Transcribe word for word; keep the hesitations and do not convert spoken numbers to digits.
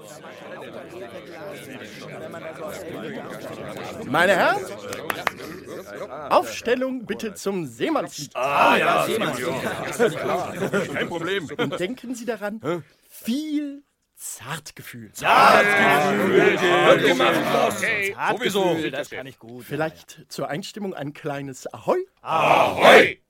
Meine Herren, Aufstellung bitte zum Seemannslied. Ah ja, Seemannslied. Kein Problem. Und denken Sie daran, viel Zartgefühl. Zartgefühl. Wird gemacht, Boss. Sowieso. Das kann ich gut. Vielleicht zur Einstimmung ein kleines Ahoi. Ahoi.